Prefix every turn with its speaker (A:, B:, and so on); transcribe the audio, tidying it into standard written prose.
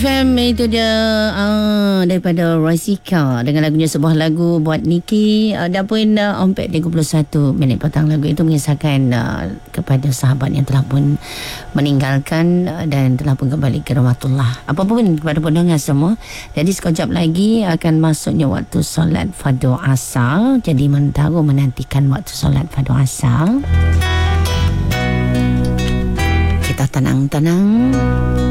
A: FM itu dia daripada Roysika dengan lagunya sebuah lagu buat Niki. Dan pun Ompet 31 minit petang. Lagu itu mengisahkan kepada sahabat yang telah pun meninggalkan dan telah pun kembali ke rahmatullah. Apapun kepada pendengar semua. Jadi sekejap lagi akan masuknya waktu solat fardu asar. Jadi mentara menantikan waktu solat fardu asar. Kita tenang-tenang.